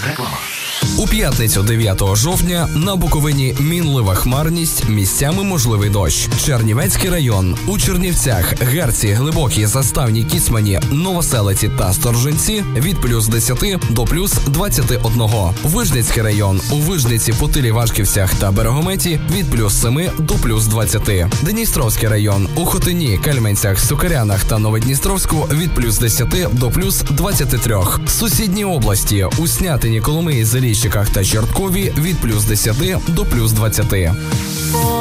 Реклама. У п'ятницю 9 жовтня на Буковині мінлива хмарність, місцями можливий дощ. Чернівецький район. У Чернівцях, Герці, Глибокій, Заставній, Кіцмані, Новоселиці та Сторжинці від плюс 10 до плюс 21. Вижницький район. У Вижниці, Путилі, Вашківцях та Берегометі від плюс 7 до плюс 20. Дністровський район. У Хотині, Кальменцях, Сукарянах та Новодністровську від плюс 10 до плюс 23. Сусідні області. У Снятині, Коломиї, Заліщиках та Чорткові від плюс 10 до плюс 20.